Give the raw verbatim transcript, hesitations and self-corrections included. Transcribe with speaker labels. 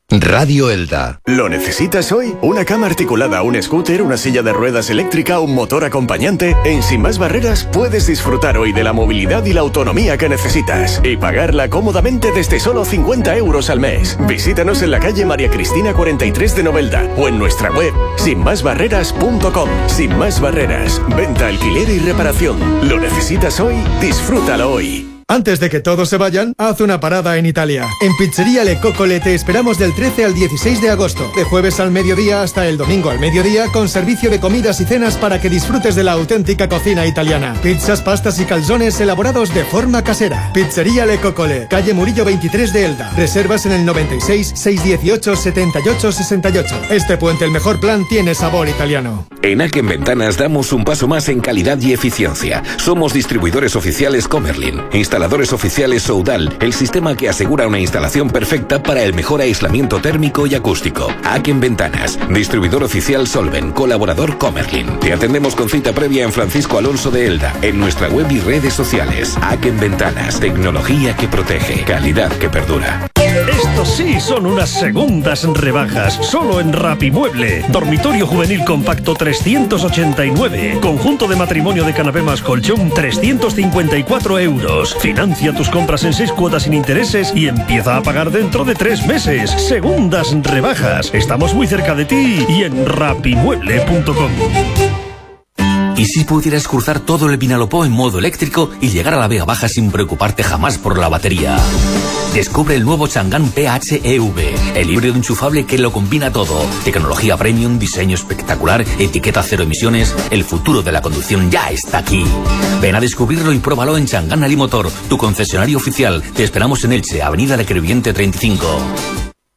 Speaker 1: Radio Elda.
Speaker 2: ¿Lo necesitas hoy? ¿Una cama articulada, un scooter, una silla de ruedas eléctrica, un motor acompañante? En Sin Más Barreras puedes disfrutar hoy de la movilidad y la autonomía que necesitas y pagarla cómodamente desde solo cincuenta euros al mes. Visítanos en la calle María Cristina cuarenta y tres de Novelda o en nuestra web sin más barreras punto com. Sin Más Barreras, venta, alquiler y reparación. ¿Lo necesitas hoy? Disfrútalo hoy.
Speaker 3: Antes de que todos se vayan, haz una parada en Italia. En Pizzería Le Coccole te esperamos del trece al dieciséis de agosto, de jueves al mediodía hasta el domingo al mediodía, con servicio de comidas y cenas para que disfrutes de la auténtica cocina italiana. Pizzas, pastas y calzones elaborados de forma casera. Pizzería Le Coccole, calle Murillo veintitrés de Elda. Reservas en el noventa y seis, seiscientos dieciocho, setenta y ocho sesenta y ocho. Este puente el mejor plan tiene sabor italiano.
Speaker 4: En Aken Ventanas damos un paso más en calidad y eficiencia. Somos distribuidores oficiales Comerlin, instaladores oficiales Soudal, el sistema que asegura una instalación perfecta para el mejor aislamiento térmico y acústico. Aken Ventanas, distribuidor oficial Solven, colaborador Comerlin. Te atendemos con cita previa en Francisco Alonso de Elda, en nuestra web y redes sociales. Aken Ventanas, tecnología que protege, calidad que perdura.
Speaker 5: Estos sí son unas segundas rebajas, solo en Rapimueble. Dormitorio juvenil compacto trescientos ochenta y nueve. Conjunto de matrimonio de canapé más colchón trescientos cincuenta y cuatro euros. Financia tus compras en seis cuotas sin intereses y empieza a pagar dentro de tres meses. Segundas rebajas. Estamos muy cerca de ti y en rapimueble punto com.
Speaker 6: ¿Y si pudieras cruzar todo el Vinalopó en modo eléctrico y llegar a la Vega Baja sin preocuparte jamás por la batería? Descubre el nuevo Chang'an P H E V, el híbrido enchufable que lo combina todo. Tecnología premium, diseño espectacular, etiqueta cero emisiones. El futuro de la conducción ya está aquí. Ven a descubrirlo y pruébalo en Chang'an Alimotor, tu concesionario oficial. Te esperamos en Elche, Avenida La Crevillente treinta y cinco.